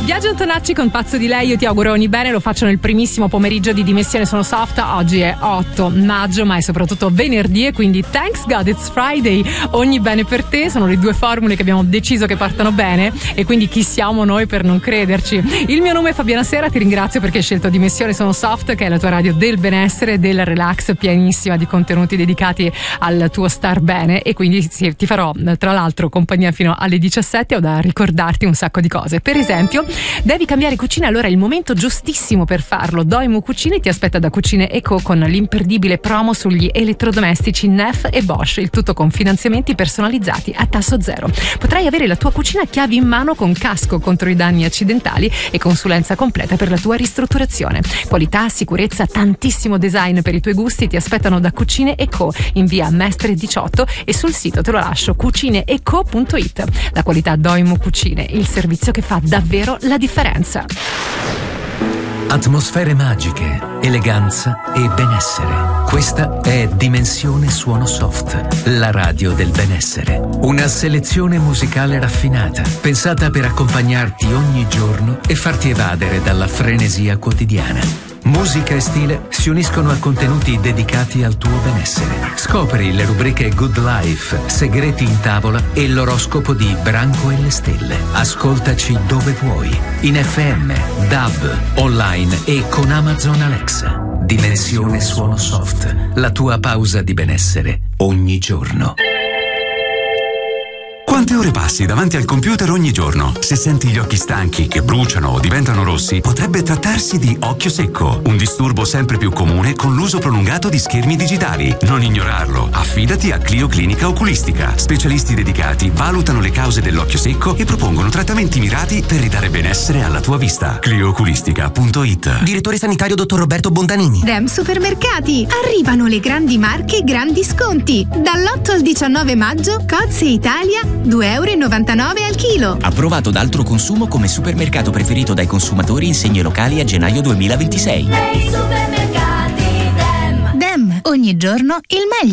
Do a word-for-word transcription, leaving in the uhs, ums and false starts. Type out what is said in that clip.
Biagio Antonacci con Pazzo di lei, io ti auguro ogni bene, lo faccio nel primissimo pomeriggio di Dimensione Sono Soft. Oggi è otto maggio, ma è soprattutto venerdì e quindi thanks God it's Friday, ogni bene per te, sono le due formule che abbiamo deciso che partano bene e quindi chi siamo noi per non crederci. Il mio nome è Fabiana Sera, ti ringrazio perché hai scelto Dimensione Sono Soft, che è la tua radio del benessere e del relax, pienissima di contenuti dedicati al tuo star bene, e quindi sì, ti farò tra l'altro compagnia fino alle diciassette. Ho da ricordarti un sacco di cose, per esempio devi cambiare cucina, allora è il momento giustissimo per farlo. Doimo Cucine ti aspetta da Cucine Eco con l'imperdibile promo sugli elettrodomestici Neff e Bosch, il tutto con finanziamenti personalizzati a tasso zero. Potrai avere la tua cucina a chiavi in mano con casco contro i danni accidentali e consulenza completa per la tua ristrutturazione. Qualità, sicurezza, tantissimo design per i tuoi gusti ti aspettano da Cucine Eco in via Mestre diciotto e sul sito te lo lascio cucineeco punto it. La qualità Doimo Cucine, il servizio che fa davvero la differenza. Atmosfere magiche, eleganza e benessere. Questa è Dimensione Suono Soft, la radio del benessere. Una selezione musicale raffinata, pensata per accompagnarti ogni giorno e farti evadere dalla frenesia quotidiana. Musica e stile si uniscono a contenuti dedicati al tuo benessere. Scopri le rubriche Good Life, Segreti in tavola e l'oroscopo di Branco e le stelle. Ascoltaci dove vuoi, in F M, D A B, online e con Amazon Alexa. Dimensione Suono Soft, la tua pausa di benessere ogni giorno. Quante ore passi davanti al computer ogni giorno? Se senti gli occhi stanchi, che bruciano o diventano rossi, potrebbe trattarsi di occhio secco, un disturbo sempre più comune con l'uso prolungato di schermi digitali. Non ignorarlo. Affidati a Clio Clinica Oculistica. Specialisti dedicati valutano le cause dell'occhio secco e propongono trattamenti mirati per ridare benessere alla tua vista. clio oculistica punto it. Direttore sanitario dottor Roberto Bondanini. Dem Supermercati. Arrivano le grandi marche e grandi sconti. Dall'otto al diciannove maggio, Cozze Italia due virgola novantanove euro al chilo. Approvato da Altro Consumo come supermercato preferito dai consumatori in segni locali a gennaio duemilaventisei. Dem. Dem, ogni giorno il meglio.